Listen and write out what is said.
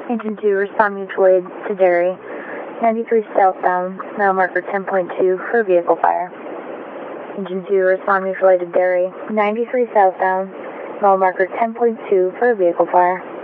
Engine 2, respond mutual aid to Derry. 93 southbound, mile marker 10.2 for vehicle fire. Engine 2, respond mutual aid to Derry. 93 southbound, mile marker 10.2 for vehicle fire.